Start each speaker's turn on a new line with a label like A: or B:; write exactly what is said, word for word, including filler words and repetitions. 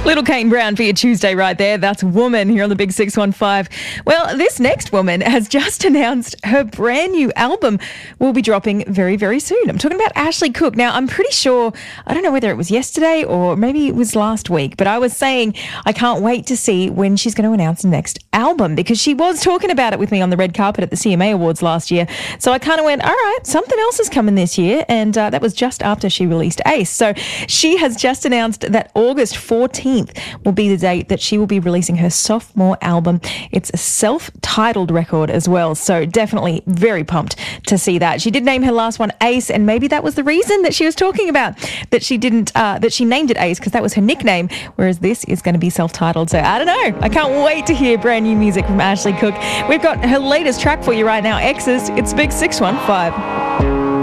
A: Little Kane Brown for your Tuesday right there. That's Woman here on the Big six one five. Well, this next woman has just announced her brand new album will be dropping very, very soon. I'm talking about Ashley Cooke. Now, I'm pretty sure, I don't know whether it was yesterday or maybe it was last week, but I was saying I can't wait to see when she's going to announce the next album because she was talking about it with me on the red carpet at the C M A Awards last year. So I kind of went, all right, something else is coming this year. And uh, that was just after she released Ace. So she has just announced that August fourteenth will be the date that she will be releasing her sophomore album. It's a self-titled record as well, so definitely very pumped to see that. She did name her last one Ace, and maybe that was the reason that she was talking about, that she didn't, uh, that she named it Ace because that was her nickname, whereas this is going to be self-titled. So I don't know. I can't wait to hear brand new music from Ashley Cooke. We've got her latest track for you right now, Exes. It's Big six one five.